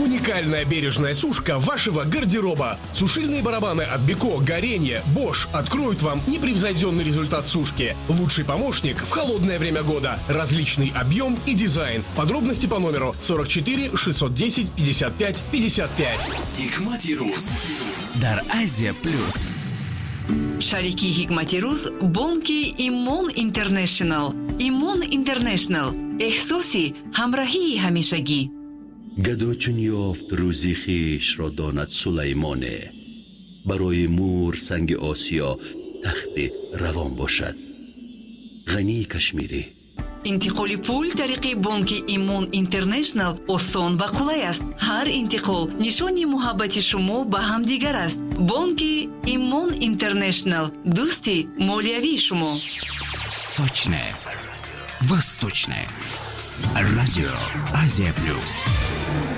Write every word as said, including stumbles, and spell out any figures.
Уникальная бережная сушка вашего гардероба. Сушильные барабаны от Беко, Горенье, Bosch откроют вам непревзойденный результат сушки. Лучший помощник в холодное время года. Различный объем и дизайн. Подробности по номеру сорок четыре шестьсот десять пятьдесят пять пятьдесят пять. Hikmati Ruz дар Азия Плюс. Шарики Hikmati Ruz бонки Имон Интернешнл. Имон Интернешнл. احساسی همراهی همیشگی. گدا چون یافت روزی خویش را داند سلیمانه، برای مور سنگ آسیا تخت روان باشد. غنی کشمیری. انتقال پول طریق بانک ایمون اینترنشنل آسان و قلای است. هر انتقال نشانی محبت شما به همدیگر است. بانک ایمون اینترنشنل، دوستی مالیوی شما. Сочное, восточное. Радио Азия Плюс.